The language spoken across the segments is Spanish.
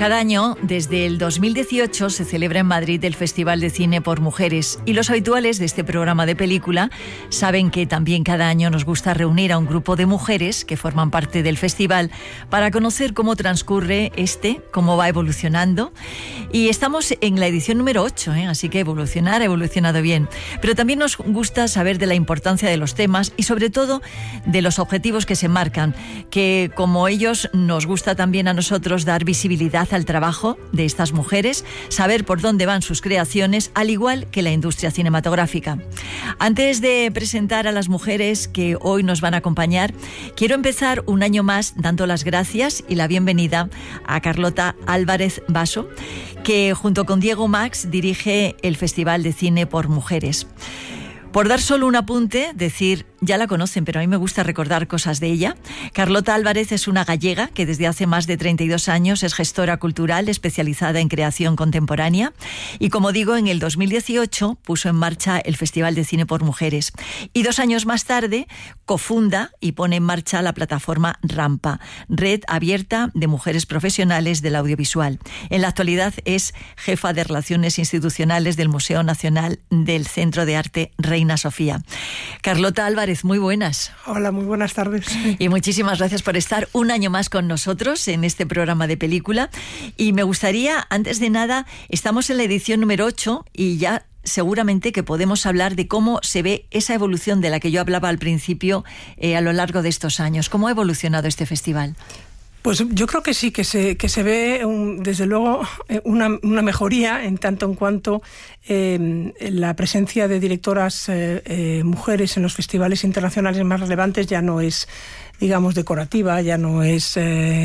Cada año, desde el 2018, se celebra en Madrid el Festival de Cine por Mujeres y los habituales de este programa de película saben que también cada año nos gusta reunir a un grupo de mujeres que forman parte del festival para conocer cómo transcurre cómo va evolucionando. Y estamos en la edición número 8, así que ha evolucionado bien. Pero también nos gusta saber de la importancia de los temas y sobre todo de los objetivos que se marcan, que como ellos nos gusta también a nosotros dar visibilidad al trabajo de estas mujeres, saber por dónde van sus creaciones, al igual que la industria cinematográfica. Antes de presentar a las mujeres que hoy nos van a acompañar, quiero empezar un año más dando las gracias y la bienvenida a Carlota Álvarez Basso, que junto con Diego Max dirige el Festival de Cine por Mujeres. Por dar solo un apunte, decir, ya la conocen, pero a mí me gusta recordar cosas de ella. Carlota Álvarez es una gallega que desde hace más de 32 años es gestora cultural especializada en creación contemporánea y, como digo, en el 2018 puso en marcha el Festival de Cine por Mujeres y 2 años más tarde cofunda y pone en marcha la plataforma Rampa, red abierta de mujeres profesionales del audiovisual. En la actualidad es jefa de Relaciones Institucionales del Museo Nacional del Centro de Arte Reina Sofía. Carlota Álvarez, muy buenas. Hola, muy buenas tardes. Y muchísimas gracias por estar un año más con nosotros en este programa de película. Y me gustaría, antes de nada, estamos en la edición número 8 y ya seguramente que podemos hablar de cómo se ve esa evolución de la que yo hablaba al principio a lo largo de estos años. ¿Cómo ha evolucionado este festival? Pues yo creo que sí, que se ve desde luego una mejoría en tanto en cuanto la presencia de directoras mujeres en los festivales internacionales más relevantes ya no es, digamos, decorativa, ya no es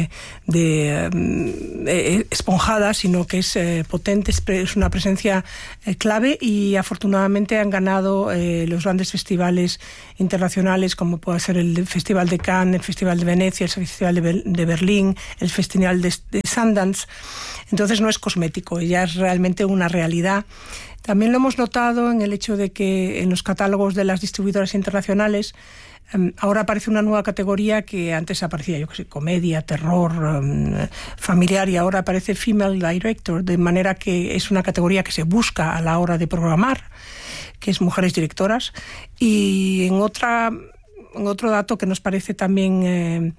esponjada, sino que es potente, es una presencia clave y afortunadamente han ganado los grandes festivales internacionales como puede ser el Festival de Cannes, el Festival de Venecia, el Festival de Berlín, el Festival de Sundance. Entonces no es cosmético, ya es realmente una realidad. También lo hemos notado en el hecho de que en los catálogos de las distribuidoras internacionales ahora aparece una nueva categoría que antes aparecía, yo que sé, comedia, terror, familiar, y ahora aparece Female Director, de manera que es una categoría que se busca a la hora de programar, que es mujeres directoras. Y en otro dato que nos parece también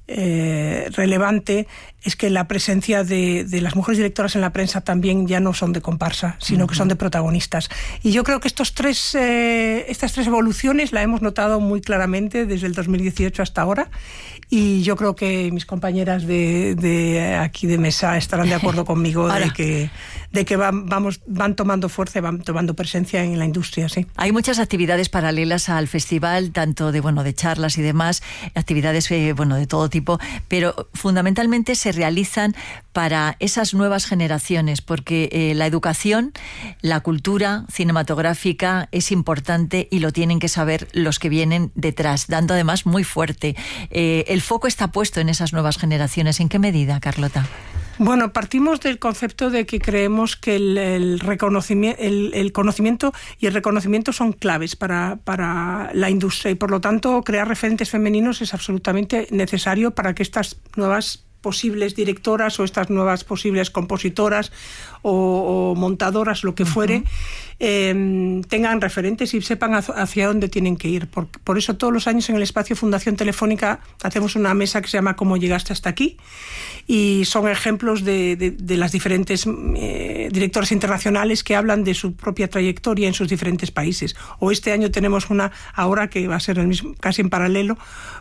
relevante es que la presencia de las mujeres directoras en la prensa también ya no son de comparsa, sino que son de protagonistas. Y yo creo que estas tres evoluciones la hemos notado muy claramente desde el 2018 hasta ahora, y yo creo que mis compañeras de aquí de mesa estarán de acuerdo conmigo de que van tomando fuerza y van tomando presencia en la industria, sí. Hay muchas actividades paralelas al festival, tanto de charlas y demás, actividades de todo tipo, pero fundamentalmente se realizan para esas nuevas generaciones, porque la educación, la cultura cinematográfica es importante y lo tienen que saber los que vienen detrás, dando además muy fuerte. El foco está puesto en esas nuevas generaciones. ¿En qué medida, Carlota? Bueno, partimos del concepto de que creemos que el conocimiento y el reconocimiento son claves para la industria y por lo tanto crear referentes femeninos es absolutamente necesario para que estas nuevas posibles directoras o estas nuevas posibles compositoras o montadoras, lo que fuere, tengan referentes y sepan hacia dónde tienen que ir. Por eso todos los años en el espacio Fundación Telefónica hacemos una mesa que se llama ¿Cómo llegaste hasta aquí? Y son ejemplos de las diferentes directoras internacionales que hablan de su propia trayectoria en sus diferentes países. O este año tenemos una ahora que va a ser el mismo, casi en paralelo,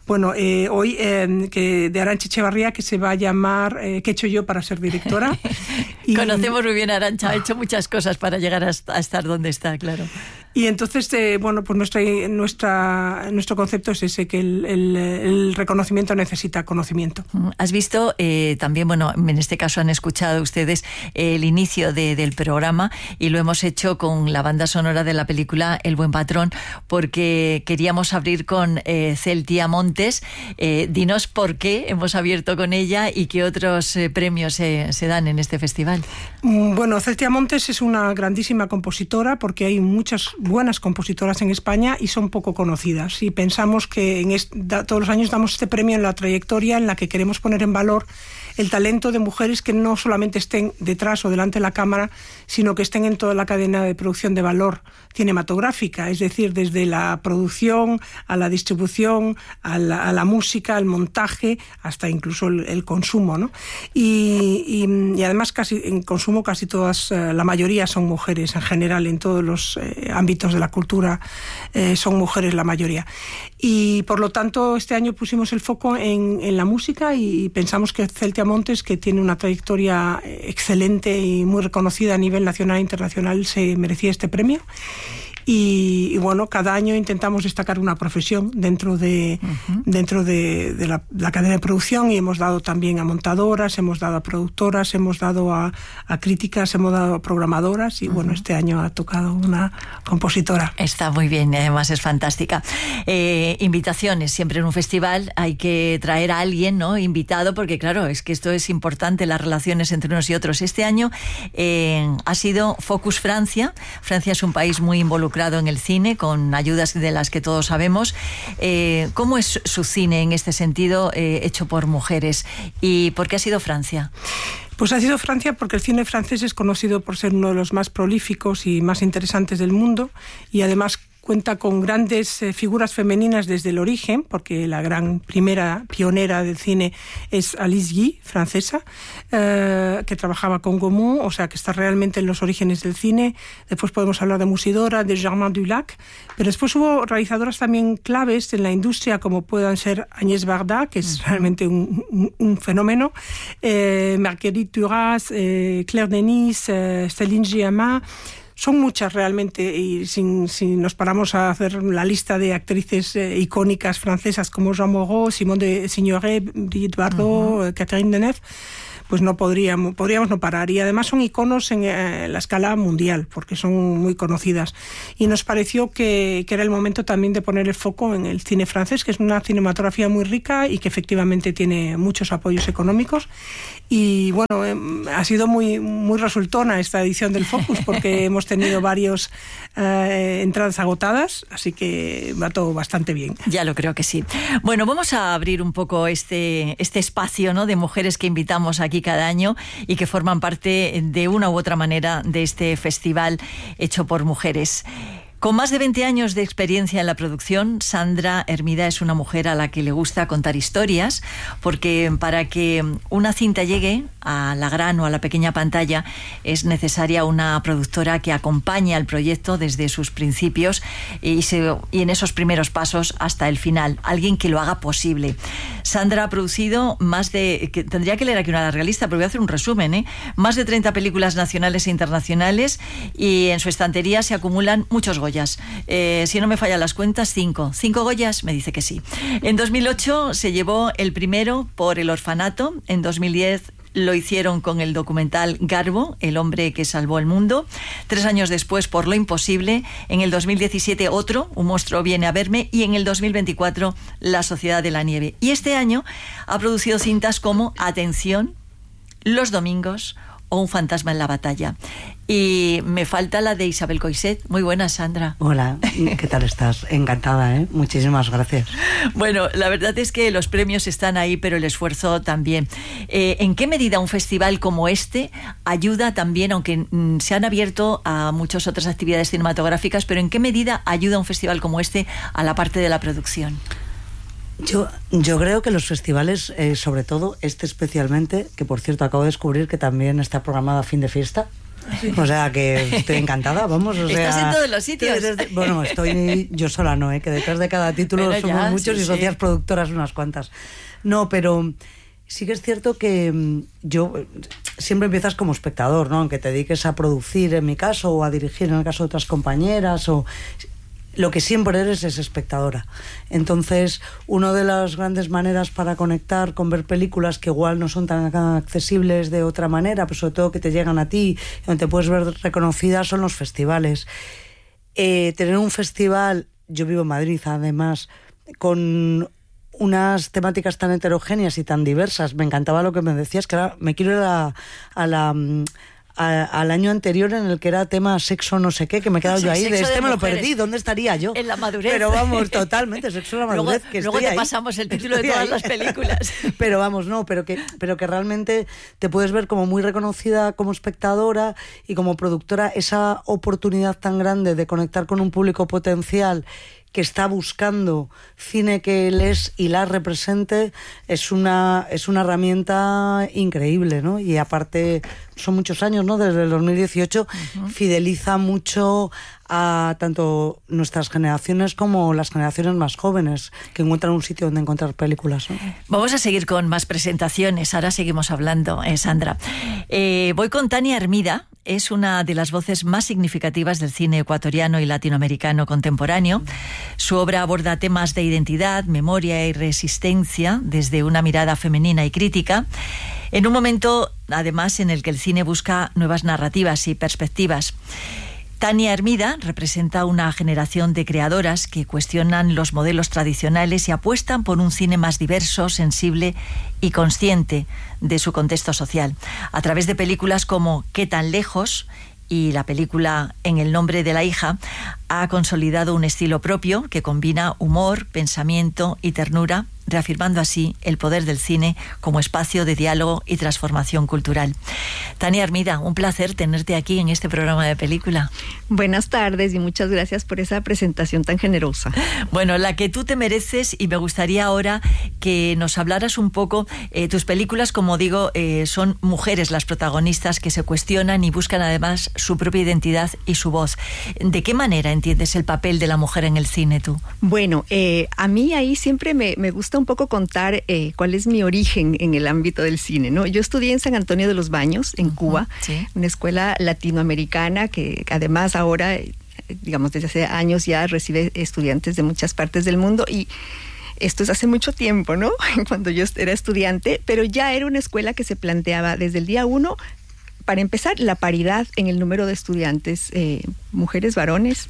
hoy que de Arantxa Echevarría, que se va a llamar ¿Qué he hecho yo para ser directora? Y conocemos muy bien a Arantxa, ha hecho muchas cosas para llegar a estar donde está, claro. Y entonces, pues nuestro concepto es ese, que el reconocimiento necesita conocimiento. Has visto también, en este caso han escuchado ustedes el inicio del programa y lo hemos hecho con la banda sonora de la película El Buen Patrón, porque queríamos abrir con Celtia Montes. Dinos por qué hemos abierto con ella y qué otros premios se dan en este festival. Bueno, Celtia Montes es una grandísima compositora porque hay muchas buenas compositoras en España y son poco conocidas. Y pensamos que todos los años damos este premio en la trayectoria en la que queremos poner en valor el talento de mujeres que no solamente estén detrás o delante de la cámara, sino que estén en toda la cadena de producción de valor cinematográfica, es decir, desde la producción a la distribución, a la música, al montaje, hasta incluso el consumo, ¿no? Y además en consumo casi todas, la mayoría son mujeres en general, en todos los ámbitos de la cultura son mujeres la mayoría. Y por lo tanto este año pusimos el foco en la música y pensamos que Celtia Montes, que tiene una trayectoria excelente y muy reconocida a nivel nacional e internacional, se merecía este premio. Y bueno, cada año intentamos destacar una profesión dentro de la cadena de producción, y hemos dado también a montadoras, hemos dado a productoras, hemos dado a críticas, hemos dado a programadoras, y bueno, este año ha tocado una compositora. Está muy bien, además es fantástica. Invitaciones, siempre en un festival hay que traer a alguien, ¿no?, invitado, porque claro, es que esto es importante, las relaciones entre unos y otros. Este año ha sido Focus Francia. Francia es un país muy involucrado en el cine, con ayudas de las que todos sabemos. ¿Cómo es su cine en este sentido, hecho por mujeres? ¿Y por qué ha sido Francia? Pues ha sido Francia porque el cine francés es conocido por ser uno de los más prolíficos y más interesantes del mundo, y además cuenta con grandes figuras femeninas desde el origen, porque la gran primera pionera del cine es Alice Guy, francesa, que trabajaba con Gaumont, o sea que está realmente en los orígenes del cine. Después podemos hablar de Musidora, de Germain Dulac, pero después hubo realizadoras también claves en la industria, como puedan ser Agnès Varda, que es realmente un fenómeno, Marguerite Duras, Claire Denis, Céline Sciamma. Son muchas realmente, y si nos paramos a hacer la lista de actrices icónicas francesas como Jean Moreau, Simone de Signoret, Brigitte Bardot, Catherine Deneuve, pues no podríamos no parar. Y además son iconos en la escala mundial, porque son muy conocidas. Y nos pareció que era el momento también de poner el foco en el cine francés, que es una cinematografía muy rica y que efectivamente tiene muchos apoyos económicos. Y bueno, ha sido muy, muy resultona esta edición del Focus, porque hemos tenido varias entradas agotadas, así que va todo bastante bien. Ya lo creo que sí. Bueno, vamos a abrir un poco este espacio, ¿no?, de mujeres que invitamos aquí cada año y que forman parte de una u otra manera de este festival hecho por mujeres. Con más de 20 años de experiencia en la producción, Sandra Hermida es una mujer a la que le gusta contar historias, porque para que una cinta llegue a la gran o a la pequeña pantalla es necesaria una productora que acompañe al proyecto desde sus principios y en esos primeros pasos hasta el final, alguien que lo haga posible. Sandra ha producido tendría que leer aquí una larga lista, pero voy a hacer un resumen, más de 30 películas nacionales e internacionales, y en su estantería se acumulan muchos Goyas. Si no me fallan las cuentas, 5 Goyas, me dice que sí. En 2008 se llevó el primero por El orfanato. En 2010 lo hicieron con el documental Garbo, el hombre que salvó el mundo. 3 años después, por Lo imposible. En el 2017 otro, Un monstruo viene a verme. Y en el 2024 La sociedad de la nieve. Y este año ha producido cintas como Atención, Los domingos o Un fantasma en la batalla. Y me falta la de Isabel Coixet. Muy buena, Sandra. Hola, ¿qué tal estás? Encantada, ¿eh? Muchísimas gracias. Bueno, la verdad es que los premios están ahí, pero el esfuerzo también. ¿En qué medida un festival como este ayuda también, aunque se han abierto a muchas otras actividades cinematográficas, pero en qué medida ayuda un festival como este a la parte de la producción? Yo creo que los festivales, sobre todo este especialmente, que por cierto acabo de descubrir que también está programada a fin de fiesta. Sí. O sea que estoy encantada, vamos. Estás en todos los sitios. Bueno, estoy yo sola, ¿no? Que detrás de cada título pero somos muchos, sí, y socias productoras unas cuantas. No, pero sí que es cierto que yo siempre empiezas como espectador, ¿no? Aunque te dediques a producir, en mi caso, o a dirigir, en el caso de otras compañeras, o lo que siempre eres es espectadora. Entonces, una de las grandes maneras para conectar con ver películas que igual no son tan accesibles de otra manera, pero sobre todo que te llegan a ti, donde te puedes ver reconocidas, son los festivales. Tener un festival, yo vivo en Madrid además, con unas temáticas tan heterogéneas y tan diversas, me encantaba lo que me decías, que ahora me quiero ir a al año anterior en el que era tema sexo no sé qué, que me he quedado yo ahí, me lo perdí, ¿dónde estaría yo? En la madurez. Pero vamos, totalmente, sexo en la madurez. Luego te pasamos el título de todas las películas. Pero vamos, no, pero que realmente te puedes ver como muy reconocida como espectadora y como productora, esa oportunidad tan grande de conectar con un público potencial que está buscando cine que les y las represente, es una herramienta increíble, ¿no? Y aparte son muchos años, ¿no? Desde el 2018 fideliza mucho a tanto nuestras generaciones como las generaciones más jóvenes, que encuentran un sitio donde encontrar películas, ¿no? Vamos a seguir con más presentaciones. Ahora seguimos hablando, Sandra. Voy con Tania Hermida. Es una de las voces más significativas del cine ecuatoriano y latinoamericano contemporáneo. Su obra aborda temas de identidad, memoria y resistencia desde una mirada femenina y crítica, en un momento, además, en el que el cine busca nuevas narrativas y perspectivas. Tania Hermida representa una generación de creadoras que cuestionan los modelos tradicionales y apuestan por un cine más diverso, sensible y consciente de su contexto social. A través de películas como ¿Qué tan lejos? Y la película En el nombre de la hija, ha consolidado un estilo propio que combina humor, pensamiento y ternura, reafirmando así el poder del cine como espacio de diálogo y transformación cultural. Tania Hermida, un placer tenerte aquí en este programa de película. Buenas tardes y muchas gracias por esa presentación tan generosa. Bueno, la que tú te mereces, y me gustaría ahora que nos hablaras un poco. Tus películas, como digo, son mujeres las protagonistas que se cuestionan y buscan además su propia identidad y su voz. ¿De qué manera entiendes el papel de la mujer en el cine tú? Bueno, a mí ahí siempre me gusta un poco contar cuál es mi origen en el ámbito del cine, ¿no? Yo estudié en San Antonio de los Baños, en Cuba, ¿sí? Una escuela latinoamericana que además ahora, digamos, desde hace años ya recibe estudiantes de muchas partes del mundo, y esto es hace mucho tiempo, ¿no? Cuando yo era estudiante, pero ya era una escuela que se planteaba desde el día 1, para empezar, la paridad en el número de estudiantes, mujeres, varones,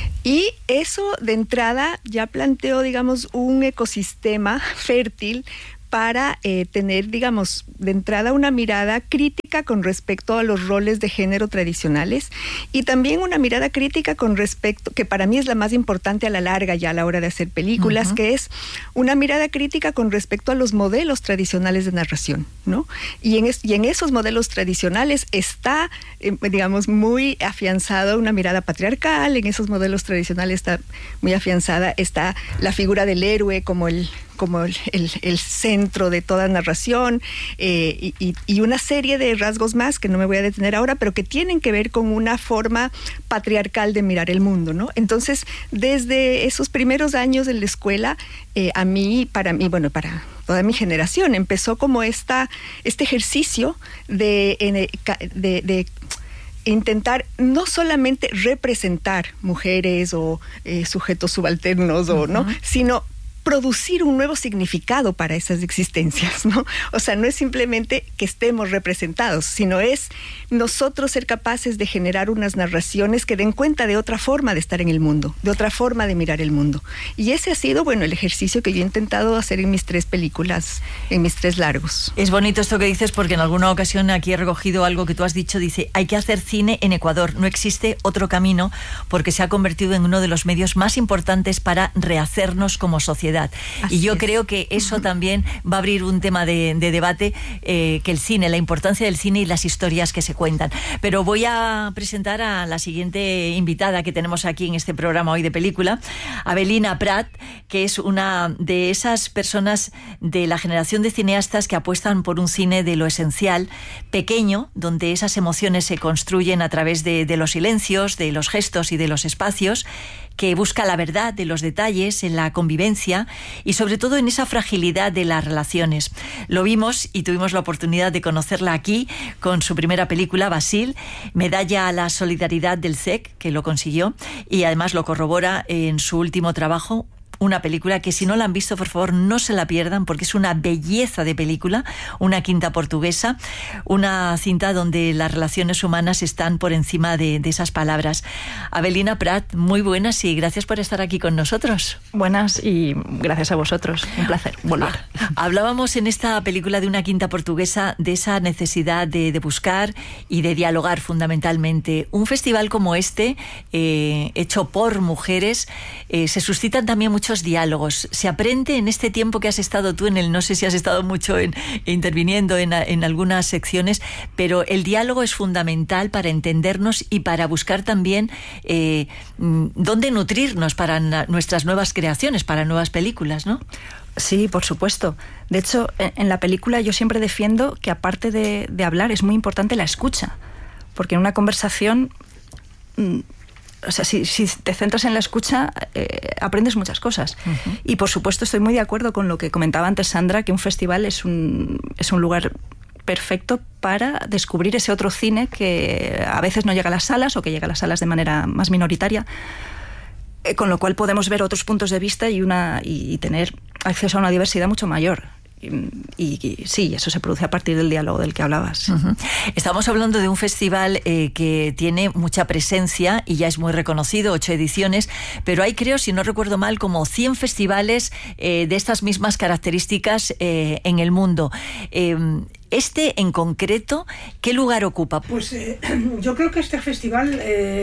y eso de entrada ya planteó, digamos, un ecosistema fértil para tener, digamos, de entrada una mirada crítica con respecto a los roles de género tradicionales, y también una mirada crítica con respecto, que para mí es la más importante a la larga ya a la hora de hacer películas, que es una mirada crítica con respecto a los modelos tradicionales de narración, ¿no? Y en esos modelos tradicionales está, digamos, muy afianzada una mirada patriarcal. En esos modelos tradicionales está muy afianzada la figura del héroe como el centro de toda narración, y una serie de rasgos más que no me voy a detener ahora, pero que tienen que ver con una forma patriarcal de mirar el mundo, ¿no? Entonces, desde esos primeros años en la escuela, para mí, bueno, para toda mi generación, empezó como este ejercicio de intentar no solamente representar mujeres o sujetos subalternos, ¿no? Sino producir un nuevo significado para esas existencias, ¿no? O sea, no es simplemente que estemos representados, sino es nosotros ser capaces de generar unas narraciones que den cuenta de otra forma de estar en el mundo, de otra forma de mirar el mundo. Y ese ha sido, bueno, el ejercicio que yo he intentado hacer en mis 3 películas, en mis 3 largos. Es bonito esto que dices, porque en alguna ocasión aquí he recogido algo que tú has dicho. Dice, hay que hacer cine en Ecuador, no existe otro camino, porque se ha convertido en uno de los medios más importantes para rehacernos como sociedad. Así y yo creo que eso también va a abrir un tema de debate, que el cine, la importancia del cine y las historias que se cuentan. Pero voy a presentar a la siguiente invitada que tenemos aquí en este programa hoy de película, Avelina Prat, que es una de esas personas de la generación de cineastas que apuestan por un cine de lo esencial, pequeño, donde esas emociones se construyen a través de los silencios, de los gestos y de los espacios, que busca la verdad de los detalles en la convivencia y sobre todo en esa fragilidad de las relaciones. Lo vimos y tuvimos la oportunidad de conocerla aquí con su primera película, Basil, medalla a la solidaridad del CEC, que lo consiguió, y además lo corrobora en su último trabajo, una película que si no la han visto, por favor, no se la pierdan, porque es una belleza de película, Una quinta portuguesa, una cinta donde las relaciones humanas están por encima de esas palabras. Avelina Prat, muy buenas y gracias por estar aquí con nosotros. Buenas y gracias a vosotros. Un placer volver. Hablábamos en esta película de Una quinta portuguesa de esa necesidad de buscar y de dialogar fundamentalmente. Un festival como este, hecho por mujeres, se suscitan también muchos diálogos. Se aprende en este tiempo que has estado tú en el, no sé si has estado mucho interviniendo en algunas secciones, pero el diálogo es fundamental para entendernos y para buscar también dónde nutrirnos para nuestras nuevas creaciones, para nuevas películas, ¿no? Sí, por supuesto. De hecho, en la película yo siempre defiendo que aparte de hablar es muy importante la escucha, porque en una conversación, o sea, si te centras en la escucha, aprendes muchas cosas. Uh-huh. Y por supuesto estoy muy de acuerdo con lo que comentaba antes Sandra, que un festival es un lugar perfecto para descubrir ese otro cine que a veces no llega a las salas o que llega a las salas de manera más minoritaria, con lo cual podemos ver otros puntos de vista y tener acceso a una diversidad mucho mayor. Y sí, eso se produce a partir del diálogo del que hablabas. Uh-huh. Estamos hablando de un festival que tiene mucha presencia y ya es muy reconocido, 8 ediciones, pero hay, creo, si no recuerdo mal, como 100 festivales de estas mismas características en el mundo. Este, en concreto, ¿qué lugar ocupa? Pues yo creo que este festival,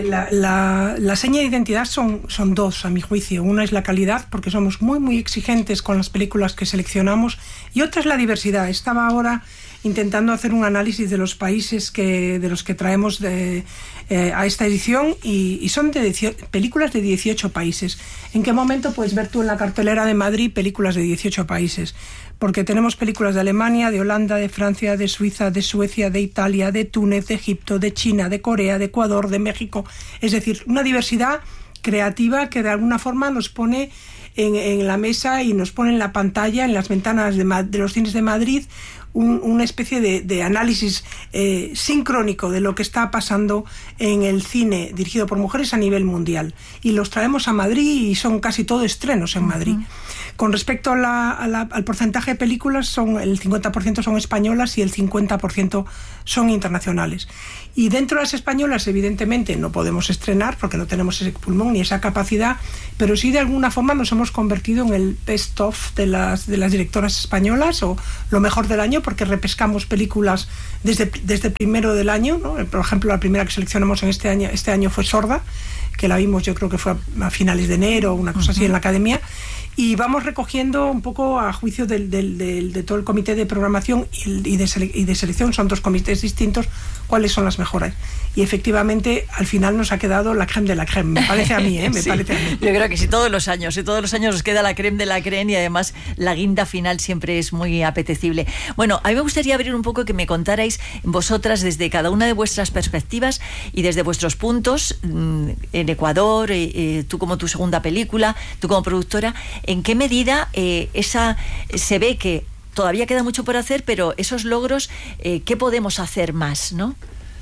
la seña de identidad son dos, a mi juicio. Una es la calidad, porque somos muy, muy exigentes con las películas que seleccionamos, y otra es la diversidad. Estaba ahora intentando hacer un análisis de los países de los que traemos a esta edición, y son películas de 18 países. ¿En qué momento puedes ver tú en la cartelera de Madrid películas de 18 países? Porque tenemos películas de Alemania, de Holanda, de Francia, de Suiza, de Suecia, de Italia, de Túnez, de Egipto, de China, de Corea, de Ecuador, de México. Es decir, una diversidad creativa que de alguna forma nos pone en la mesa y nos pone en la pantalla, en las ventanas de los cines de Madrid, una especie de análisis sincrónico de lo que está pasando en el cine dirigido por mujeres a nivel mundial. Y los traemos a Madrid y son casi todo estrenos en Madrid. Uh-huh. Con respecto al porcentaje de películas, el 50% son españolas y el 50% son internacionales. Y dentro de las españolas, evidentemente, no podemos estrenar porque no tenemos ese pulmón ni esa capacidad, pero sí de alguna forma nos hemos convertido en el best of de las directoras españolas, o lo mejor del año, porque repescamos películas desde el primero del año, ¿no? Por ejemplo, la primera que seleccionamos en este año fue Sorda, que la vimos, yo creo que fue a finales de enero, una cosa así, en la Academia. Y vamos recogiendo un poco, a juicio de todo el comité de programación y de selección, son dos comités distintos, cuáles son las mejores. Y efectivamente, al final nos ha quedado la crème de la crème, me parece a mí, sí, parece a mí. Yo creo que sí, todos los años nos queda la crème de la crème, y además la guinda final siempre es muy apetecible. Bueno, a mí me gustaría abrir un poco, que me contarais vosotras, desde cada una de vuestras perspectivas y desde vuestros puntos, en Ecuador, tú como tu segunda película, tú como productora, ¿en qué medida se ve que todavía queda mucho por hacer, pero esos logros, qué podemos hacer más, ¿no?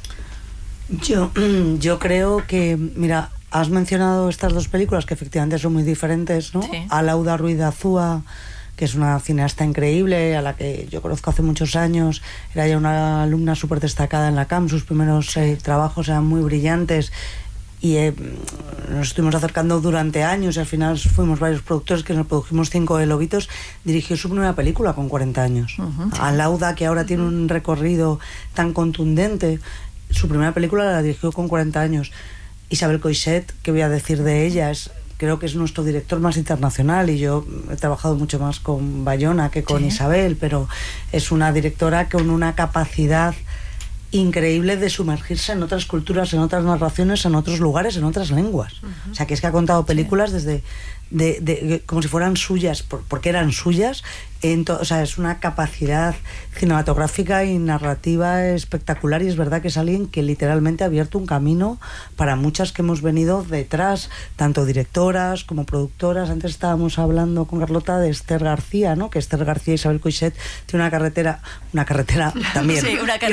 Yo creo que, mira, has mencionado estas dos películas que efectivamente son muy diferentes, ¿no? Sí. Alauda Ruiz de Azúa, que es una cineasta increíble, a la que yo conozco hace muchos años, era ya una alumna súper destacada en la CAM, sus primeros trabajos eran muy brillantes, y nos estuvimos acercando durante años, y al final fuimos varios productores que nos produjimos 5 de Lobitos. Dirigió su primera película con 40 años. Uh-huh. Alauda, que ahora tiene un recorrido tan contundente, su primera película la dirigió con 40 años. Isabel Coixet, ¿qué voy a decir de ella? Creo que es nuestro director más internacional, y yo he trabajado mucho más con Bayona que con Isabel, pero es una directora con una capacidad increíble de sumergirse en otras culturas, en otras narraciones, en otros lugares, en otras lenguas. Uh-huh. O sea, que es que ha contado películas desde como si fueran suyas, porque eran suyas. O sea, es una capacidad cinematográfica y narrativa espectacular, y es verdad que es alguien que literalmente ha abierto un camino para muchas que hemos venido detrás, tanto directoras como productoras. Antes estábamos hablando con Carlota de Esther García, ¿no? Que Esther García y Isabel Coixet tiene una carretera también. Sí, una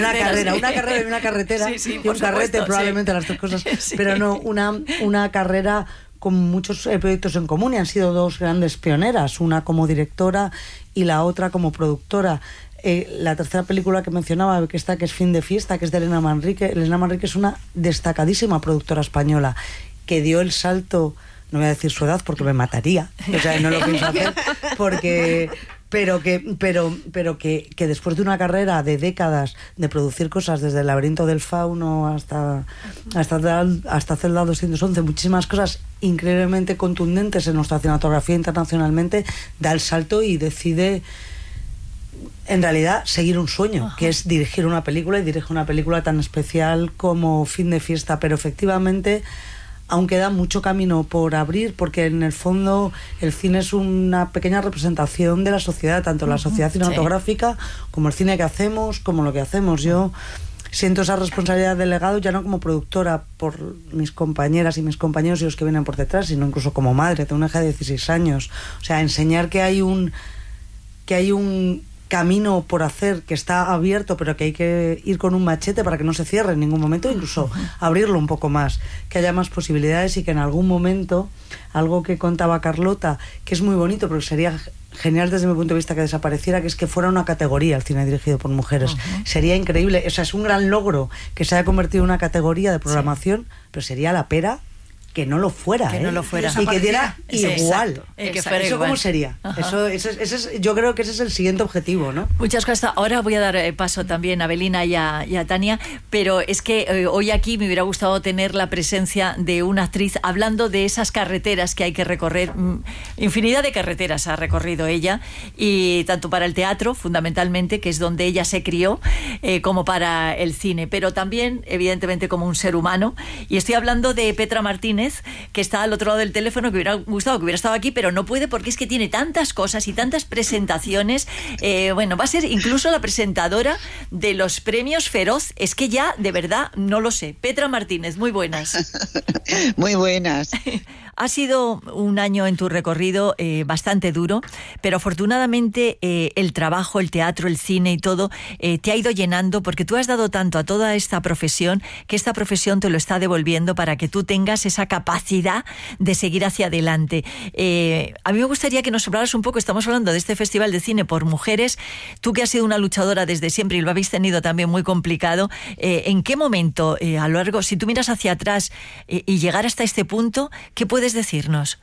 carretera sí, y un carrete, probablemente las tres cosas, sí. Pero no, una carrera con muchos proyectos en común y han sido dos grandes pioneras, una como directora y la otra como productora. La tercera película que mencionaba, que es Fin de Fiesta, que es de Elena Manrique. Elena Manrique es una destacadísima productora española que dio el salto, no voy a decir su edad porque me mataría, o sea, no lo pienso hacer, pero que después de una carrera de décadas de producir cosas desde El laberinto del fauno hasta Celda 211, muchísimas cosas increíblemente contundentes en nuestra cinematografía internacionalmente, da el salto y decide en realidad seguir un sueño, que es dirigir una película, y dirige una película tan especial como Fin de Fiesta. Pero efectivamente aún queda mucho camino por abrir, porque en el fondo el cine es una pequeña representación de la sociedad, tanto la sociedad cinematográfica como el cine que hacemos, como lo que hacemos. Yo siento esa responsabilidad de legado, ya no como productora por mis compañeras y mis compañeros y los que vienen por detrás, sino incluso como madre de una hija de 16 años. O sea, enseñar que hay un camino por hacer, que está abierto, pero que hay que ir con un machete para que no se cierre en ningún momento, incluso abrirlo un poco más, que haya más posibilidades, y que en algún momento, algo que contaba Carlota, que es muy bonito, porque sería genial desde mi punto de vista que desapareciera, que es que fuera una categoría el cine dirigido por mujeres. Sería increíble, o sea, es un gran logro que se haya convertido en una categoría de programación, pero sería la pera que no lo fuera, no lo fuera. Y que diera igual. Que fuera ¿Eso igual. cómo sería? Yo creo que ese es el siguiente objetivo, ¿no? Muchas cosas. Ahora voy a dar paso también a Belina y a Tania, pero es que hoy aquí me hubiera gustado tener la presencia de una actriz hablando de esas carreteras que hay que recorrer. Infinidad de carreteras ha recorrido ella, y tanto para el teatro, fundamentalmente, que es donde ella se crió, como para el cine, pero también, evidentemente, como un ser humano. Y estoy hablando de Petra Martínez, que está al otro lado del teléfono, que hubiera gustado que hubiera estado aquí, pero no puede porque es que tiene tantas cosas y tantas presentaciones. Va a ser incluso la presentadora de los premios Feroz. Es que ya, de verdad, no lo sé. Petra Martínez, muy buenas. Muy buenas. Ha sido un año en tu recorrido bastante duro, pero afortunadamente el trabajo, el teatro, el cine y todo te ha ido llenando, porque tú has dado tanto a toda esta profesión, que esta profesión te lo está devolviendo para que tú tengas esa capacidad de seguir hacia adelante. A mí me gustaría que nos hablaras un poco, estamos hablando de este Festival de Cine por Mujeres, tú que has sido una luchadora desde siempre y lo habéis tenido también muy complicado, ¿en qué momento, a lo largo, si tú miras hacia atrás y llegar hasta este punto, qué puedes decirnos?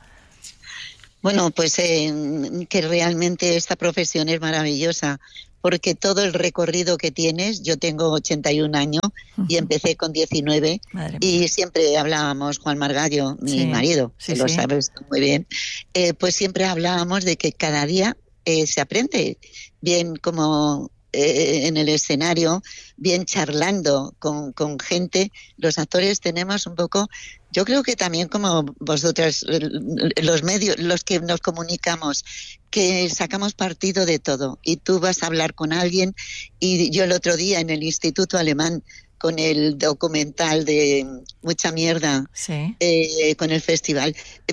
Bueno, pues que realmente esta profesión es maravillosa, porque todo el recorrido que tienes, yo tengo 81 años y empecé con 19, y siempre hablábamos, Juan Margallo, mi marido, que lo sabes muy bien, pues siempre hablábamos de que cada día se aprende, bien como en el escenario, bien charlando con gente. Los actores tenemos un poco, yo creo que también como vosotras, los medios, los que nos comunicamos, que sacamos partido de todo, y tú vas a hablar con alguien, y yo el otro día en el Instituto Alemán, con el documental de Mucha Mierda, con el festival.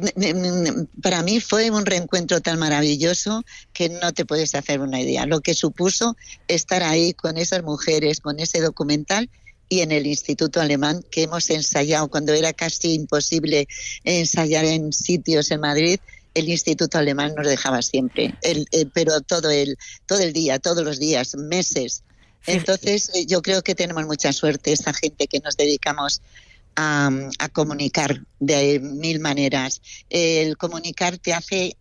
Para mí fue un reencuentro tan maravilloso que no te puedes hacer una idea. Lo que supuso estar ahí con esas mujeres, con ese documental, y en el Instituto Alemán, que hemos ensayado cuando era casi imposible ensayar en sitios en Madrid. El Instituto Alemán nos dejaba siempre, pero todo el día, todos los días, meses. Entonces yo creo que tenemos mucha suerte, esa gente que nos dedicamos a comunicar de mil maneras. El comunicar te hace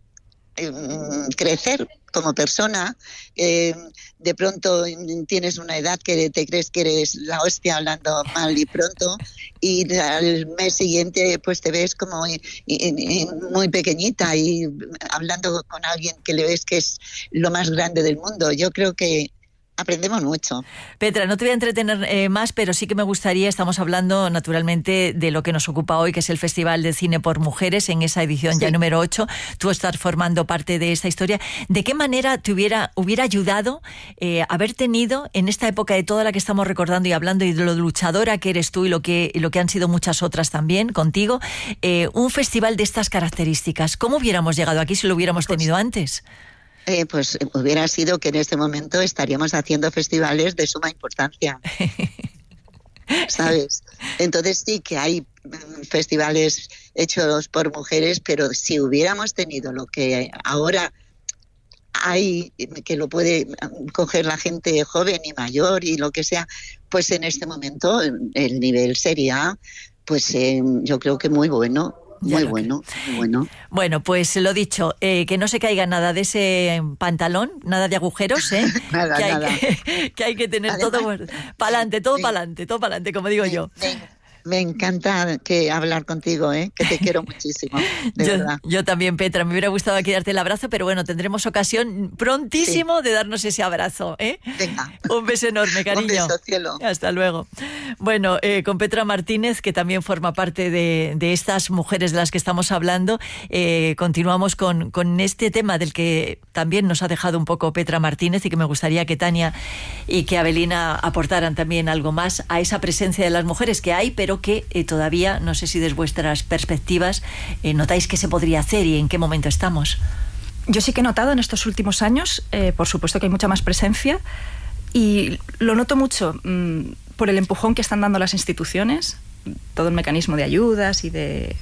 crecer como persona. De pronto tienes una edad que te crees que eres la hostia hablando mal y pronto, y al mes siguiente pues te ves como muy pequeñita y hablando con alguien que le ves que es lo más grande del mundo. Yo creo que aprendemos mucho. Petra, no te voy a entretener más, pero sí que me gustaría, estamos hablando naturalmente de lo que nos ocupa hoy, que es el Festival de Cine por Mujeres, en esa edición ya número 8, tú estás formando parte de esta historia. ¿De qué manera te hubiera ayudado haber tenido, en esta época de toda la que estamos recordando y hablando, y de lo luchadora que eres tú y lo que han sido muchas otras también contigo, un festival de estas características? ¿Cómo hubiéramos llegado aquí si lo hubiéramos tenido antes? Pues hubiera sido que en este momento estaríamos haciendo festivales de suma importancia, ¿sabes? Entonces sí que hay festivales hechos por mujeres, pero si hubiéramos tenido lo que ahora hay, que lo puede coger la gente joven y mayor y lo que sea, pues en este momento el nivel sería, pues yo creo que muy bueno. Muy bueno. Bueno, pues lo dicho, que no se caiga nada de ese pantalón, nada de agujeros, nada, que hay que tener además, todo pa'lante, todo pa'lante, como digo yo. Me encanta hablar contigo, que te quiero muchísimo, de verdad. Yo también, Petra, me hubiera gustado aquí darte el abrazo, pero bueno, tendremos ocasión prontísimo de darnos ese abrazo. Venga. Un beso enorme, cariño. Un beso, cielo. Hasta luego. Bueno, con Petra Martínez, que también forma parte de estas mujeres de las que estamos hablando, continuamos con este tema del que también nos ha dejado un poco Petra Martínez y que me gustaría que Tania y que Avelina aportaran también algo más a esa presencia de las mujeres que hay, pero que todavía, no sé si desde vuestras perspectivas, notáis que se podría hacer y en qué momento estamos. Yo sí que he notado en estos últimos años, por supuesto que hay mucha más presencia, y lo noto mucho por el empujón que están dando las instituciones, todo el mecanismo de ayudas y de...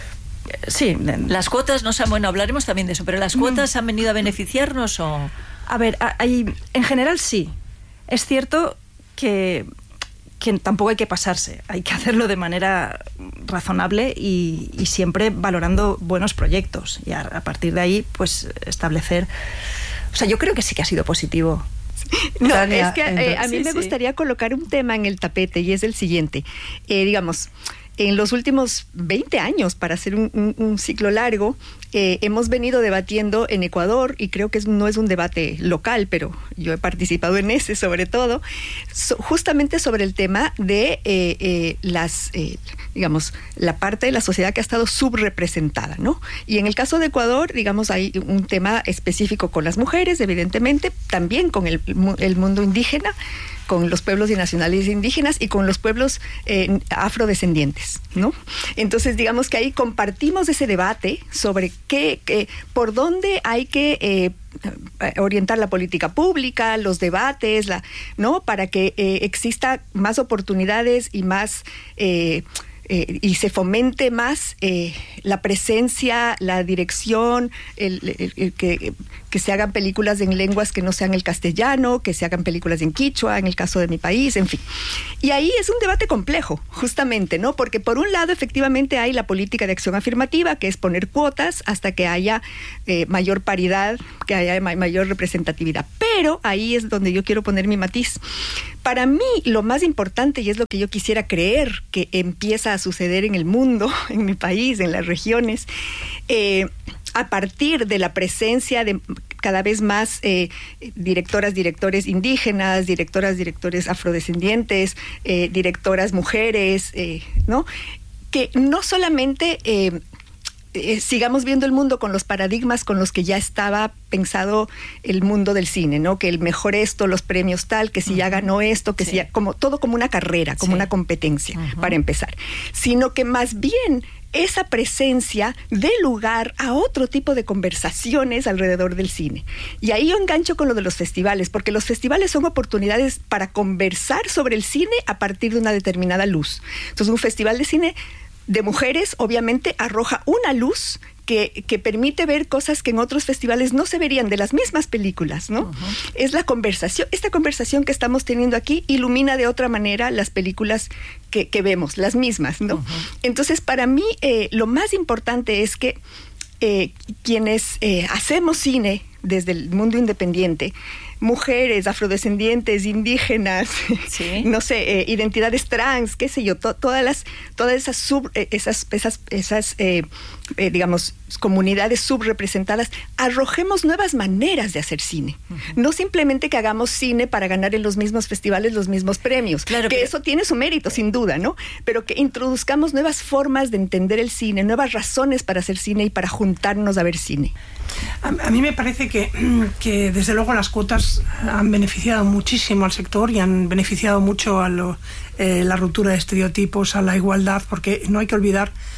Sí. Las cuotas, no sé, bueno, hablaremos también de eso, pero ¿las cuotas han venido a beneficiarnos o...? A ver, en general sí. Es cierto que tampoco hay que pasarse, hay que hacerlo de manera razonable y siempre valorando buenos proyectos y a partir de ahí pues establecer, o sea, yo creo que sí que ha sido positivo. No, Tania, es que a mí me gustaría colocar un tema en el tapete y es el siguiente, digamos, en los últimos 20 años, para hacer un ciclo largo, hemos venido debatiendo en Ecuador, y creo que no es un debate local, pero yo he participado en ese sobre todo, justamente sobre el tema de digamos, la parte de la sociedad que ha estado subrepresentada, ¿no? Y en el caso de Ecuador, digamos, hay un tema específico con las mujeres, evidentemente, también con el mundo indígena, con los pueblos y nacionales indígenas y con los pueblos afrodescendientes, ¿no? Entonces, digamos que ahí compartimos ese debate sobre por dónde hay que orientar la política pública, los debates, ¿no? Para que exista más oportunidades y más... y se fomente más la presencia, la dirección, que se hagan películas en lenguas que no sean el castellano, que se hagan películas en quichua, en el caso de mi país, en fin. Y ahí es un debate complejo, justamente, ¿no? Porque por un lado, efectivamente, hay la política de acción afirmativa, que es poner cuotas hasta que haya mayor paridad, que haya mayor representatividad. Pero ahí es donde yo quiero poner mi matiz. Para mí, lo más importante, y es lo que yo quisiera creer que empieza a suceder en el mundo, en mi país, en las regiones, a partir de la presencia de cada vez más directoras, directores indígenas, directores afrodescendientes, directoras mujeres, ¿no? Que no solamente sigamos viendo el mundo con los paradigmas con los que ya estaba pensado el mundo del cine, ¿no? Que el mejor esto, los premios tal, que si ya ganó esto, que si ya, todo como una carrera, como una competencia, para empezar. Sino que más bien esa presencia dé lugar a otro tipo de conversaciones alrededor del cine. Y ahí yo engancho con lo de los festivales, porque los festivales son oportunidades para conversar sobre el cine a partir de una determinada luz. Entonces, un festival de cine de mujeres obviamente arroja una luz que permite ver cosas que en otros festivales no se verían de las mismas películas, ¿no? Es la conversación, esta conversación que estamos teniendo aquí ilumina de otra manera las películas que vemos, las mismas, ¿no? Entonces, para mí, lo más importante es que quienes hacemos cine desde el mundo independiente, mujeres, afrodescendientes, indígenas, no sé, identidades trans, qué sé yo, todas esas digamos, comunidades subrepresentadas, arrojemos nuevas maneras de hacer cine. No simplemente que hagamos cine para ganar en los mismos festivales los mismos premios, claro, que eso tiene su mérito, sin duda, ¿no? Pero que introduzcamos nuevas formas de entender el cine, nuevas razones para hacer cine y para juntarnos a ver cine. A mí me parece que desde luego las cuotas han beneficiado muchísimo al sector y han beneficiado mucho a la ruptura de estereotipos, a la igualdad, porque no hay que olvidar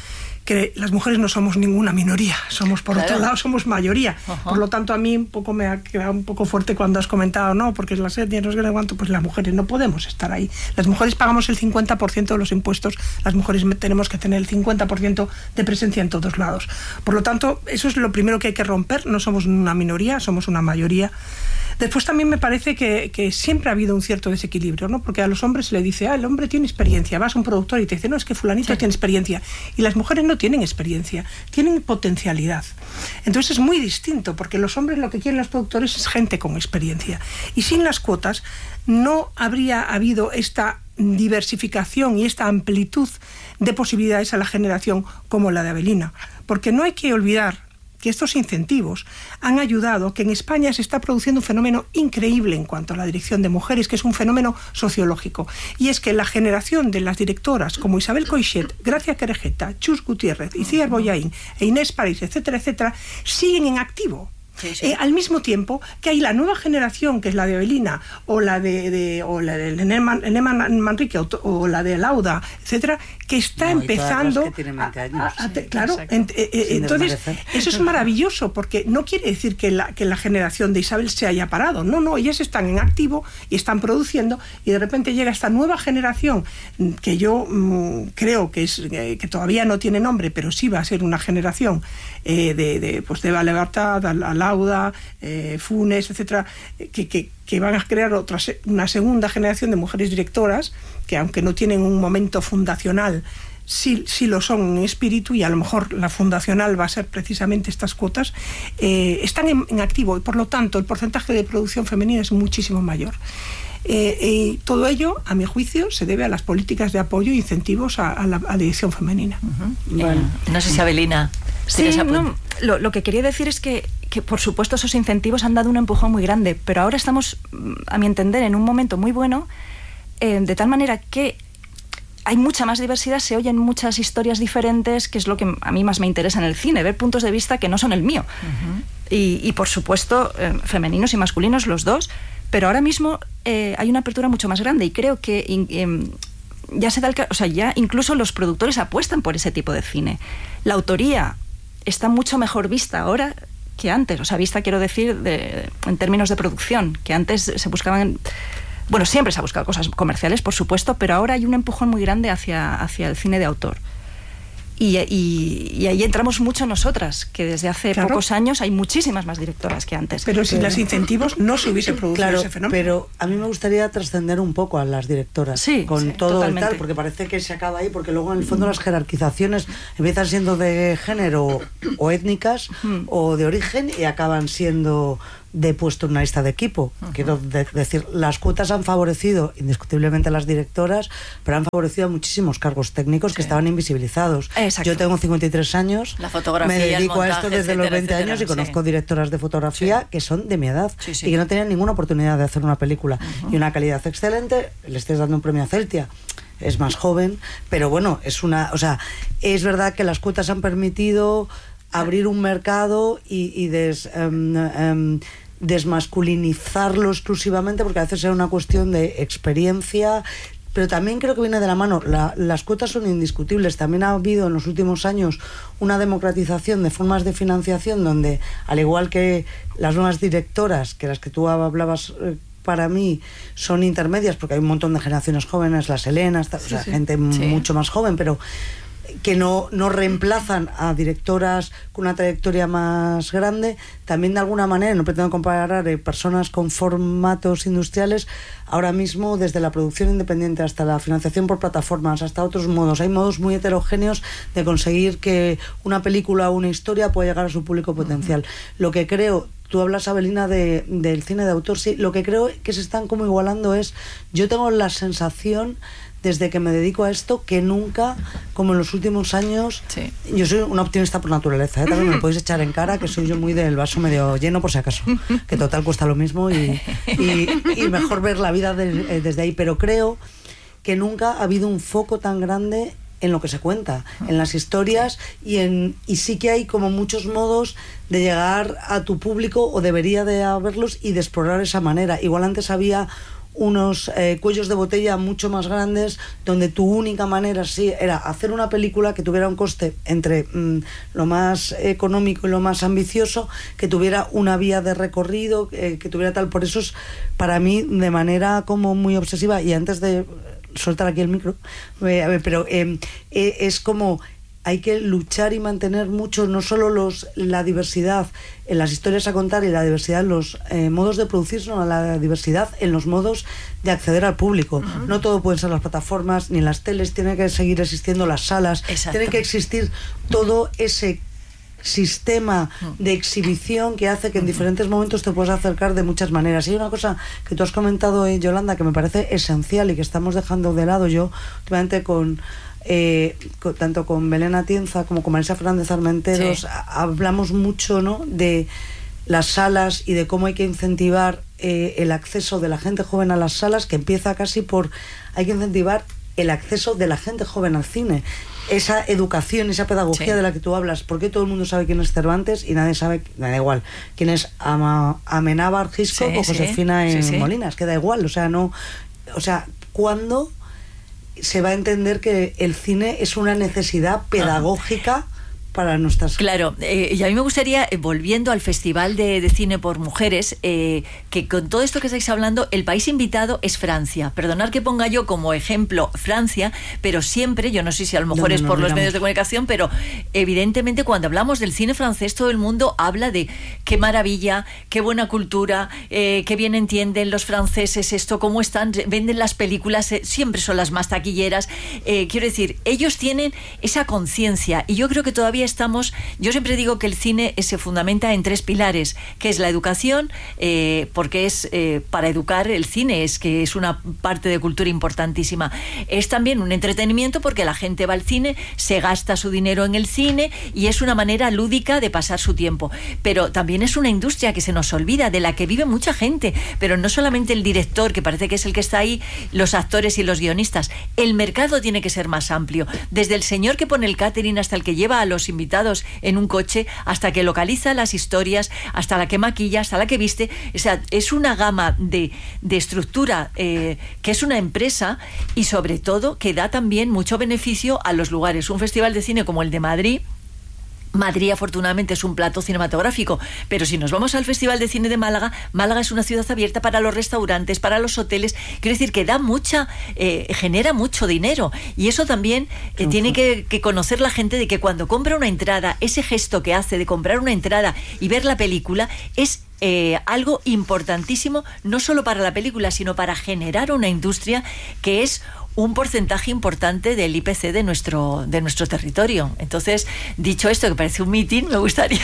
que las mujeres no somos ninguna minoría, somos por otro lado, somos mayoría. Por lo tanto, a mí un poco me ha quedado un poco fuerte cuando has comentado, no, porque las etnias, no sé cuánto, pues las mujeres no podemos estar ahí. Las mujeres pagamos el 50% de los impuestos, las mujeres tenemos que tener el 50% de presencia en todos lados. Por lo tanto, eso es lo primero que hay que romper, no somos una minoría, somos una mayoría. Después también me parece que siempre ha habido un cierto desequilibrio, ¿no? Porque a los hombres se le dice, el hombre tiene experiencia, vas a un productor y te dice, no, es que fulanito tiene experiencia. Y las mujeres no tienen experiencia, tienen potencialidad. Entonces es muy distinto, porque los hombres lo que quieren los productores es gente con experiencia. Y sin las cuotas no habría habido esta diversificación y esta amplitud de posibilidades a la generación como la de Avelina. Porque no hay que olvidar que estos incentivos han ayudado a que en España se está produciendo un fenómeno increíble en cuanto a la dirección de mujeres, que es un fenómeno sociológico. Y es que la generación de las directoras como Isabel Coixet, Gracia Querejeta, Chus Gutiérrez, Icíar Bollaín e Inés París, etcétera, etcétera, siguen en activo. Al mismo tiempo que hay la nueva generación, que es la de Avelina, o la de Enema Manrique, o la de Lauda, etcétera, que está empezando que tienen 20 años. Claro, entonces eso es maravilloso, porque no quiere decir que la generación de Isabel se haya parado, no, ellas están en activo y están produciendo, y de repente llega esta nueva generación que yo creo que todavía no tiene nombre, pero sí va a ser una generación de Eva Libertad, Lauda, Funes, etcétera, que van a crear una segunda generación de mujeres directoras que, aunque no tienen un momento fundacional, sí lo son en espíritu, y a lo mejor la fundacional va a ser precisamente estas cuotas. Están en activo, y por lo tanto el porcentaje de producción femenina es muchísimo mayor. Y todo ello, a mi juicio, se debe a las políticas de apoyo e incentivos a la dirección femenina. Bueno, no sé si Avelina... Sí, no, lo que quería decir es que por supuesto esos incentivos han dado un empujón muy grande, pero ahora estamos, a mi entender, en un momento muy bueno, de tal manera que hay mucha más diversidad, se oyen muchas historias diferentes, que es lo que a mí más me interesa en el cine, ver puntos de vista que no son el mío. Y por supuesto, femeninos y masculinos los dos, pero ahora mismo hay una apertura mucho más grande, y creo que ya se da ya incluso los productores apuestan por ese tipo de cine. La autoría está mucho mejor vista ahora que antes, vista, quiero decir, en términos de producción, que antes se buscaban... Bueno, siempre se ha buscado cosas comerciales, por supuesto, pero ahora hay un empujón muy grande hacia el cine de autor. Y ahí entramos mucho nosotras, que desde hace pocos años hay muchísimas más directoras que antes. Pero sin los incentivos no se hubiese producido ese fenómeno. Pero a mí me gustaría trascender un poco a las directoras, con todo totalmente. El tal, porque parece que se acaba ahí, porque luego en el fondo las jerarquizaciones empiezan siendo de género o étnicas o de origen, y acaban siendo de puesto en una lista de equipo. Quiero decir, las cuotas han favorecido indiscutiblemente a las directoras, pero han favorecido a muchísimos cargos técnicos que estaban invisibilizados. Exacto. Yo tengo 53 años, la fotografía, me dedico montaje, a esto desde los 20 años, y conozco directoras de fotografía que son de mi edad y que no tenían ninguna oportunidad de hacer una película, y una calidad excelente. Le estés dando un premio a Celtia, es más joven, pero bueno, es verdad que las cuotas han permitido abrir un mercado y desmasculinizarlo exclusivamente, porque a veces era una cuestión de experiencia, pero también creo que viene de la mano. Las cuotas son indiscutibles. También ha habido en los últimos años una democratización de formas de financiación, donde, al igual que las nuevas directoras, que las que tú hablabas, para mí son intermedias, porque hay un montón de generaciones jóvenes, las Helenas, gente mucho más joven, pero que no reemplazan a directoras con una trayectoria más grande. También, de alguna manera, no pretendo comparar personas con formatos industriales. Ahora mismo, desde la producción independiente hasta la financiación por plataformas, hasta otros modos, hay modos muy heterogéneos de conseguir que una película o una historia pueda llegar a su público potencial. Lo que creo... Tú hablas, Avelina, del cine de autor. Sí, lo que creo que se están como igualando es... Yo tengo la sensación, desde que me dedico a esto, que nunca, como en los últimos años... Yo soy una optimista por naturaleza, también me lo podéis echar en cara, que soy yo muy del vaso medio lleno, por si acaso, que total cuesta lo mismo, y mejor ver la vida desde ahí. Pero creo que nunca ha habido un foco tan grande en lo que se cuenta, en las historias, y sí que hay como muchos modos de llegar a tu público, o debería de haberlos, y de explorar esa manera. Igual antes había unos cuellos de botella mucho más grandes, donde tu única manera era hacer una película que tuviera un coste entre lo más económico y lo más ambicioso, que tuviera una vía de recorrido, que tuviera tal. Por eso es, para mí, de manera como muy obsesiva, y antes de soltar aquí el micro, es como hay que luchar y mantener mucho, no solo la diversidad en las historias a contar y la diversidad en los modos de producir, sino la diversidad en los modos de acceder al público. Uh-huh. No todo pueden ser las plataformas ni las teles, tienen que seguir existiendo las salas, tiene que existir todo ese sistema de exhibición que hace que en diferentes momentos te puedas acercar de muchas maneras. Y hay una cosa que tú has comentado, Yolanda, que me parece esencial y que estamos dejando de lado. Yo últimamente tanto con Belén Atienza como con Marisa Fernández Armenteros hablamos mucho, ¿no?, de las salas y de cómo hay que incentivar el acceso de la gente joven a las salas, que empieza casi por hay que incentivar el acceso de la gente joven al cine, esa educación, esa pedagogía de la que tú hablas, porque todo el mundo sabe quién es Cervantes y nadie sabe, da igual, quién es Amenábar Hitchcock o Josefina Molinas, que da igual, ¿cuándo se va a entender que el cine es una necesidad pedagógica para nuestras... Claro, y a mí me gustaría, volviendo al Festival de Cine por Mujeres, que con todo esto que estáis hablando, el país invitado es Francia. Perdonad que ponga yo como ejemplo Francia, pero siempre, yo no sé si a lo mejor es por los medios de comunicación, pero evidentemente cuando hablamos del cine francés, todo el mundo habla de qué maravilla, qué buena cultura, qué bien entienden los franceses esto, cómo están, venden las películas, siempre son las más taquilleras. Quiero decir, ellos tienen esa conciencia, y yo creo que todavía yo siempre digo que el cine se fundamenta en 3 pilares, que es la educación, porque es para educar el cine, es que es una parte de cultura importantísima. Es también un entretenimiento porque la gente va al cine, se gasta su dinero en el cine y es una manera lúdica de pasar su tiempo. Pero también es una industria que se nos olvida, de la que vive mucha gente, pero no solamente el director, que parece que es el que está ahí, los actores y los guionistas. El mercado tiene que ser más amplio, desde el señor que pone el catering hasta el que lleva a los invitados en un coche, hasta que localiza las historias, hasta la que maquilla, hasta la que viste. O sea, es una gama de estructura que es una empresa, y sobre todo que da también mucho beneficio a los lugares. Un festival de cine como el de Madrid afortunadamente es un plato cinematográfico, pero si nos vamos al Festival de Cine de Málaga es una ciudad abierta para los restaurantes, para los hoteles. Quiero decir que da genera mucho dinero, y eso también tiene que conocer la gente, de que cuando compra una entrada, ese gesto que hace de comprar una entrada y ver la película es algo importantísimo, no solo para la película, sino para generar una industria que es un porcentaje importante del IPC de nuestro territorio. Entonces, dicho esto, que parece un mitin, me gustaría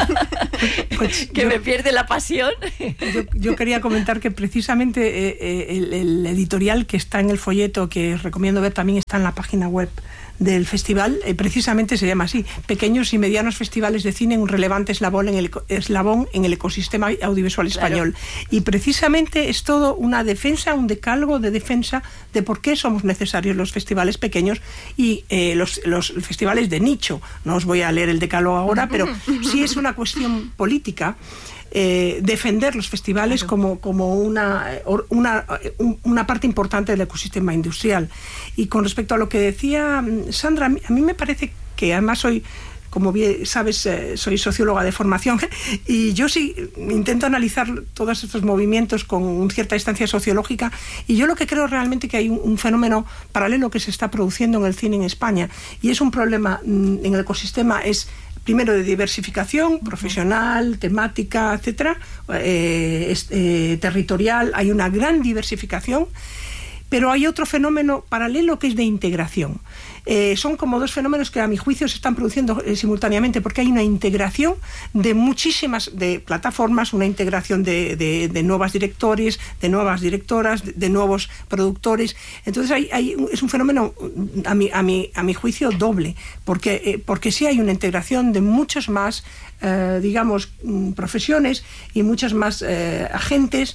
me pierde la pasión. Yo quería comentar que precisamente el editorial que está en el folleto, que os recomiendo ver, también está en la página web del festival, precisamente se llama así: Pequeños y medianos festivales de cine, un relevante eslabón en el ecosistema audiovisual español. Claro. Y precisamente es todo una defensa, un decálogo de defensa de por qué somos necesarios los festivales pequeños y los festivales de nicho. No os voy a leer el decálogo ahora, pero sí es una cuestión política. Defender los festivales como una parte importante del ecosistema industrial. Y con respecto a lo que decía Sandra, a mí me parece que, además soy, como bien sabes, soy socióloga de formación, y yo sí intento analizar todos estos movimientos con cierta distancia sociológica, y yo lo que creo realmente que hay un fenómeno paralelo que se está produciendo en el cine en España, y es un problema en el ecosistema, es primero de diversificación profesional, temática, etcétera, territorial. Hay una gran diversificación, pero hay otro fenómeno paralelo que es de integración. Son como 2 fenómenos que a mi juicio se están produciendo simultáneamente, porque hay una integración de muchísimas plataformas, una integración de nuevos directores, de nuevas directoras, de nuevos productores. Entonces es un fenómeno a mi juicio doble, porque sí hay una integración de muchas más profesiones y muchas más agentes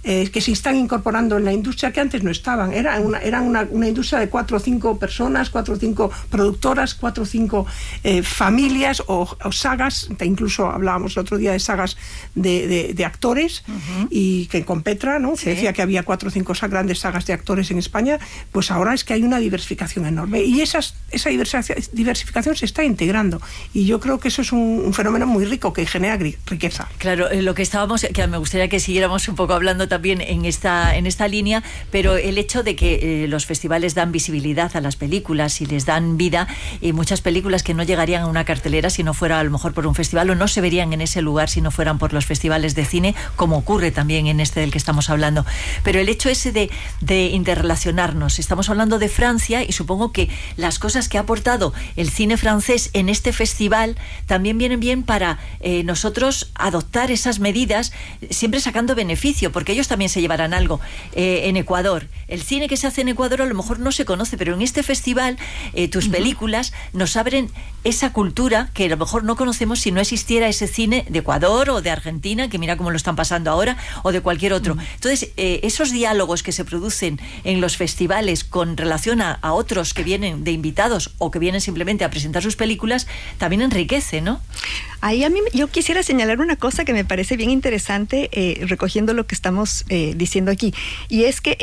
que se están incorporando en la industria que antes no estaban. Era una industria de 4 o 5 personas, 4 o 5 productoras, 4 o 5 familias o sagas. Incluso hablábamos el otro día de sagas de actores, y que con Petra, ¿no? Sí. Decía que había 4 o 5 grandes sagas de actores en España. Pues ahora es que hay una diversificación enorme, y esa diversificación se está integrando, y yo creo que eso es un fenómeno muy rico que genera riqueza. Claro, lo que que me gustaría que siguiéramos un poco hablando también en esta línea, pero el hecho de que los festivales dan visibilidad a las películas y les dan vida, y muchas películas que no llegarían a una cartelera si no fuera a lo mejor por un festival, o no se verían en ese lugar si no fueran por los festivales de cine, como ocurre también en este del que estamos hablando. Pero el hecho ese de interrelacionarnos, estamos hablando de Francia, y supongo que las cosas que ha aportado el cine francés en este festival también vienen bien para nosotros adoptar esas medidas, siempre sacando beneficio, porque ellos también se llevarán algo. En Ecuador, el cine que se hace en Ecuador a lo mejor no se conoce, pero en este festival tus películas nos abren esa cultura que a lo mejor no conocemos si no existiera ese cine de Ecuador o de Argentina, que mira cómo lo están pasando ahora, o de cualquier otro. Entonces, esos diálogos que se producen en los festivales con relación a otros que vienen de invitados o que vienen simplemente a presentar sus películas, también enriquece, ¿no? Ahí yo quisiera señalar una cosa que me parece bien interesante, recogiendo lo que estamos diciendo aquí, y es que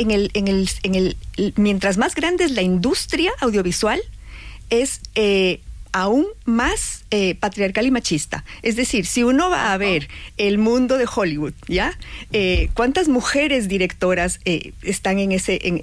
mientras más grande es la industria audiovisual, es aún más patriarcal y machista. Es decir, si uno va a ver el mundo de Hollywood, ¿ya? ¿Cuántas mujeres directoras están en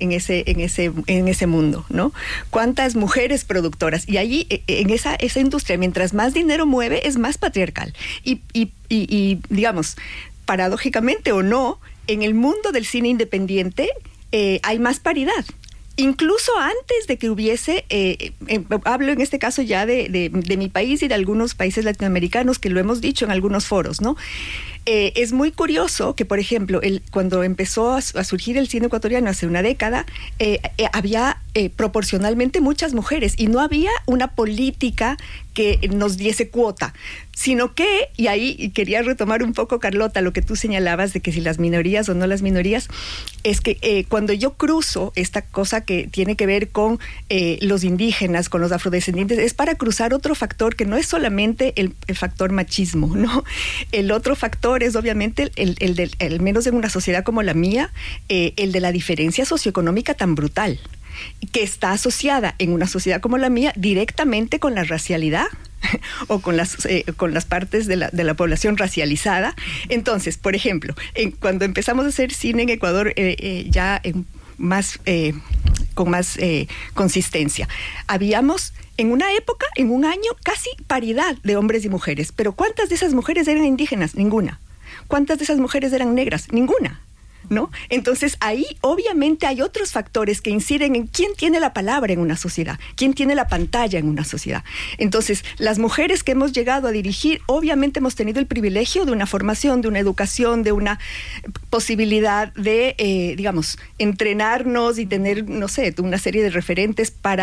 ese mundo, ¿no? ¿Cuántas mujeres productoras? Y allí, en esa industria, mientras más dinero mueve, es más patriarcal. Y digamos, paradójicamente o no, en el mundo del cine independiente hay más paridad. Incluso antes de que hubiese, hablo en este caso ya de mi país y de algunos países latinoamericanos, que lo hemos dicho en algunos foros, ¿no? Es muy curioso que, por ejemplo, cuando empezó a surgir el cine ecuatoriano hace una década, había proporcionalmente muchas mujeres, y no había una política que nos diese cuota, sino que, y ahí quería retomar un poco, Carlota, lo que tú señalabas de que si las minorías o no las minorías, es que cuando yo cruzo esta cosa que tiene que ver con los indígenas, con los afrodescendientes, es para cruzar otro factor que no es solamente el factor machismo, ¿no? El otro factor es obviamente el menos en una sociedad como la mía, el de la diferencia socioeconómica tan brutal, que está asociada en una sociedad como la mía directamente con la racialidad o con las partes de la población racializada. Entonces, por ejemplo, cuando empezamos a hacer cine en Ecuador, con más consistencia, habíamos en una época, en un año, casi paridad de hombres y mujeres. Pero ¿cuántas de esas mujeres eran indígenas? Ninguna. ¿Cuántas de esas mujeres eran negras? Ninguna, ¿no? Entonces ahí obviamente hay otros factores que inciden en quién tiene la palabra en una sociedad, quién tiene la pantalla en una sociedad. Entonces, las mujeres que hemos llegado a dirigir, obviamente hemos tenido el privilegio de una formación, de una educación, de una posibilidad de, digamos, entrenarnos y tener, no sé, una serie de referentes para